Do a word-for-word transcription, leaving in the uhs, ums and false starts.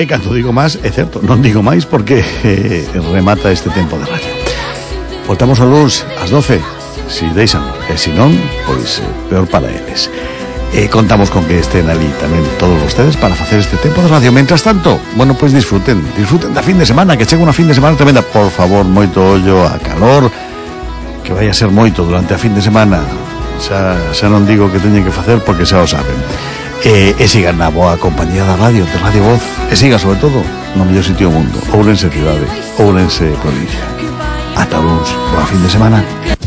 E cando digo máis, é certo, non digo máis porque eh, remata este tempo de radio. Voltamos a luz ás doce, si deixan, e se non, pois eh, peor para eles. E contamos con que estén ali tamén todos vostedes para facer este tempo de radio. Mentras tanto, bueno, pois disfruten, disfruten da fin de semana, que chega unha fin de semana tremenda. Por favor, moito ollo a calor, que vai a ser moito durante a fin de semana. Xa, xa non digo que teñen que facer porque xa o saben. E, e sigan na boa compañía da radio, de Radio Voz. E sigan, sobre todo, no mellor sitio do mundo, Ourense cidade, Ourense provincia. Ata luns, boa fin de semana.